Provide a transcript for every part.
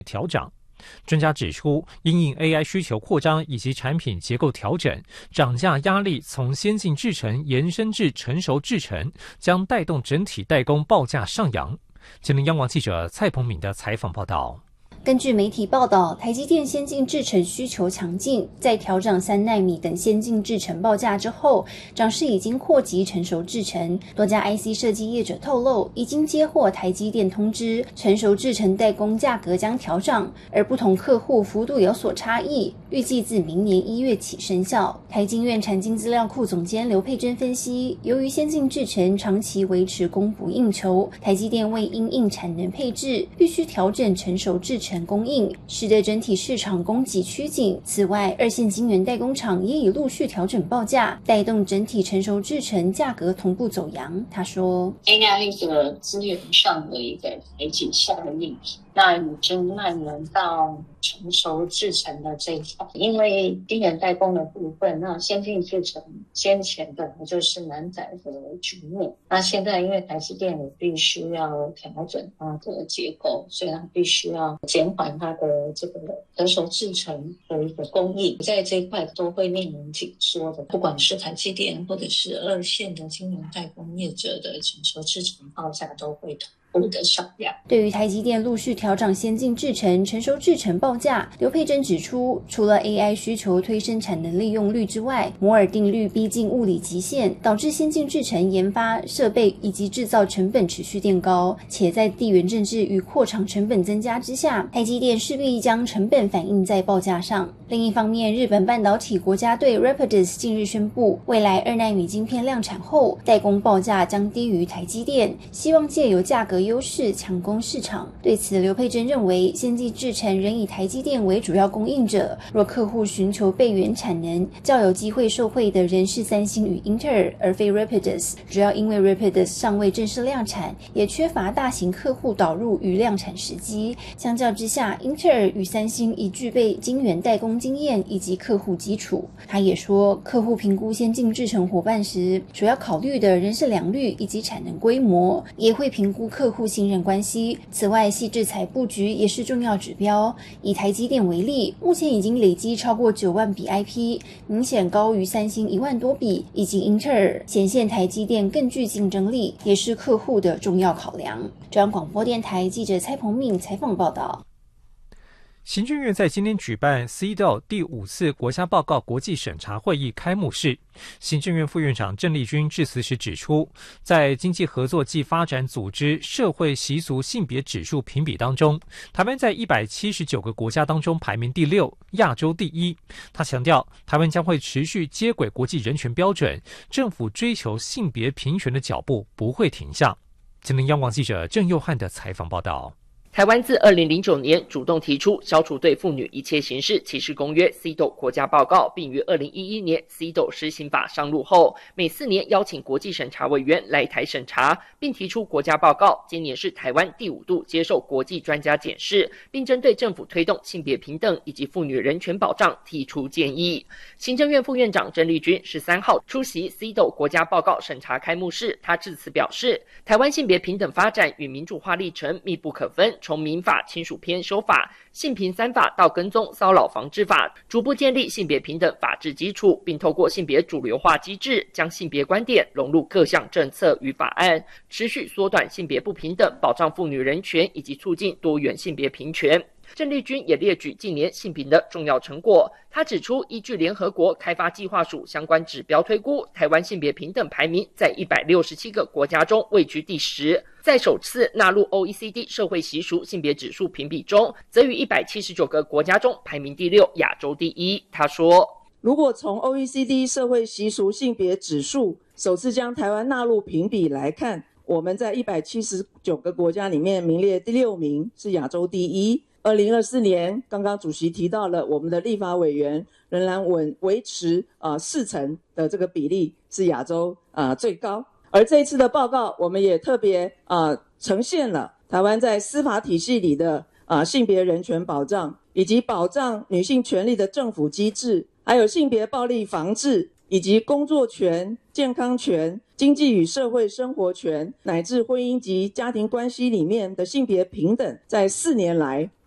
调整。专家指出，因应 AI 需求扩张以及产品结构调整，涨价压力从先进制程延伸至成熟制程，将带动整体代工报价上扬。吉林央广记者蔡鹏敏的采访报道。 根据媒体报道，台积电先进制程需求强劲，在调涨3奈米等先进制程报价之后，涨势已经扩及成熟制程。多家 IC 设计业者透露，已经接获台积电通知，成熟制程代工价格将调涨，而不同客户幅度有所差异，预计自明年1月起生效。台经院产经资料库总监刘佩珍分析，由于先进制程长期维持供不应求，台积电为因应产能配置，必须调整成熟制程供应，使得整体市场供给趋紧。此外，二线晶圆代工厂也已陆续调整报价，带动整体成熟制程价格同步走扬。他说 ，AI 一个资源上的一个排挤效应，那已经蔓延到成熟制程的这一块，因为晶圆代工的部分，那先进制程先前的就是难载的局面。那现在因为台积电也必须要调整它的结构，所以它必须要减缓它的这个成熟制程的一个供应，在这一块都会面临紧缩的。不管是台积电或者是二线的晶圆代工业者的成熟制程报价都会的上扬。 对于台积电陆续调涨先进制程、成熟制程报价，刘佩珍指出，除了 AI 需求推升产能利用率之外，摩尔定律逼近物理极限，导致先进制程研发设备以及制造成本持续垫高，且在地缘政治与扩厂成本增加之下，台积电势必将成本反映在报价上。另一方面，日本半导体国家队 Rapidus 近日宣布，未来2奈米晶片量产后，代工报价将低于台积电，希望借由价格优势强攻市场。对此，刘佩珍认为，先进制程仍以台积电为主要供应者，若客户寻求备援产能，较有机会受惠的仍是三星与英特尔，而非 Rapidus。主要因为 Rapidus 尚未正式量产，也缺乏大型客户导入与量产时机。相较之下，英特尔与三星已具备晶圆代工经验以及客户基础。他也说，客户评估先进制程伙伴时，主要考虑的仍是良率以及产能规模，也会评估客户信任关系。此外，细制材布局也是重要指标。以台积电为例，目前已经累积超过9万笔 IP， 明显高于三星1万多笔以及英特尔，显现台积电更具竞争力，也是客户的重要考量。中央广播电台记者蔡鹏敏采访报道。 行政院在今天举办 CEDAW 第5次国家报告国际审查会议开幕式，行政院副院长郑丽君致辞时指出，在经济合作暨发展组织社会习俗性别指数评比当中，台湾在179个国家当中排名第6，亚洲第1。他强调，台湾将会持续接轨国际人权标准，政府追求性别平权的脚步不会停下。吉林央广记者郑佑汉的采访报道。 台湾自2009年主动提出消除对妇女一切形式歧视公约 CEDAW 国家报告，并于2011年 CEDAW 施行法上路后，每4年邀请国际审查委员来台审查，并提出国家报告。今年是台湾第5度接受国际专家检视，并针对政府推动性别平等以及妇女人权保障提出建议。行政院副院长郑丽君13号出席 CEDAW 国家报告审查开幕式，他致辞表示，台湾性别平等发展与民主化历程密不可分，从民法亲属篇修法、性平3法到跟踪骚扰防治法，逐步建立性别平等法治基础，并透过性别主流化机制，将性别观点融入各项政策与法案，持续缩短性别不平等，保障妇女人权以及促进多元性别平权。郑丽君也列举近年性平的重要成果，他指出，依据联合国开发计划署相关指标推估，台湾性别平等排名在167个国家中位居第10，在首次纳入 OECD 社会习俗性别指数评比中，则于179个国家中排名第6，亚洲第1。他说， 如果从 OECD 社会习俗性别指数首次将台湾纳入评比来看，我们在179个国家里面名列第6名，是亚洲第1。2024年，刚刚主席提到了我们的立法委员仍然维持40%的这个比例是亚洲最高。而这一次的报告，我们也特别呈现了台湾在司法体系里的性别人权保障，以及保障女性权利的政府机制，还有性别暴力防治，以及工作权、健康权、经济与社会生活权，乃至婚姻及家庭关系里面的性别平等，在4年来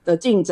的进展。